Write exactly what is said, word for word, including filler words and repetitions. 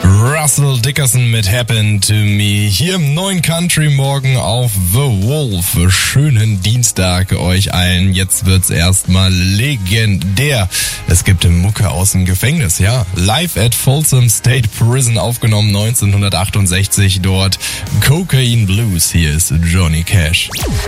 Russell Dickerson mit Happen to Me hier im neuen Country Morgen auf The Wolf. Schönen Dienstag euch allen. Jetzt wird's erstmal legendär. Es gibt Mucke aus dem Gefängnis, ja. Live at Folsom State Prison aufgenommen neunzehnhundertachtundsechzig dort. Cocaine Blues. Hier ist Johnny Cash.